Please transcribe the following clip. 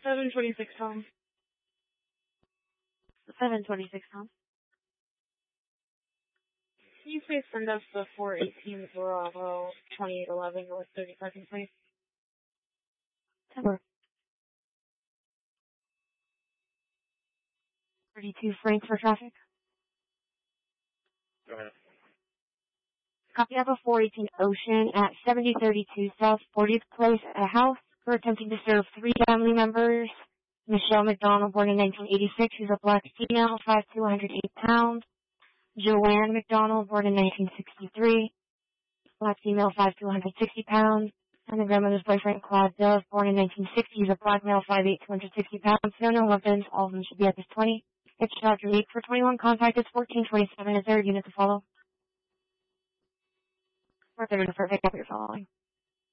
726 Tom. 726 Tom. Can you please send us the 418 Bravo 2811 North 32nd, please? Number 32 Frank for traffic. Go ahead. Copy of a 418 Ocean at 7032 South 40th Place, a house. We're attempting to serve 3 family members. Michelle McDonald, born in 1986, who's a black female, 5'2", 108 pounds. Joanne McDonald, born in 1963, black female, 5'2", 160 pounds. And the grandmother's boyfriend, Claude Dove, born in 1960, he's a black male, 5'8", 260 pounds. There are no weapons. All of them should be at this 20. It's Dr. 8 for 21. Contact is 1427. Is there a unit to follow? Or 30 for pick up your following.